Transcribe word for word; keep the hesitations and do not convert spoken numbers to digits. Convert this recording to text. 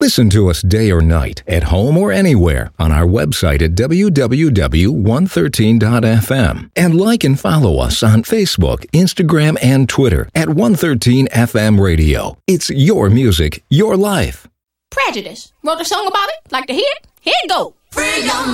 Listen to us day or night, at home or anywhere, on our website at w w w dot one thirteen dot f m. And like and follow us on Facebook, Instagram, and Twitter at one thirteen F M Radio. It's your music, your life. Prejudice. Wrote a song about it? Like to hear it? Here it go. Free your